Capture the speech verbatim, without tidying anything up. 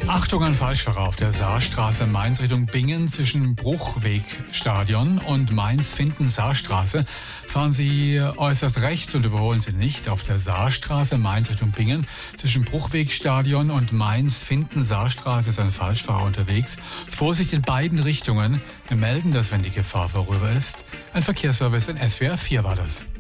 Achtung an Falschfahrer auf der Saarstraße Mainz Richtung Bingen zwischen Bruchwegstadion und Mainz-Finden-Saarstraße. Fahren Sie äußerst rechts und überholen Sie nicht. Auf der Saarstraße Mainz Richtung Bingen zwischen Bruchwegstadion und Mainz-Finden-Saarstraße ist ein Falschfahrer unterwegs. Vorsicht in beiden Richtungen. Wir melden das, wenn die Gefahr vorüber ist. Ein Verkehrsservice in S W R vier war das.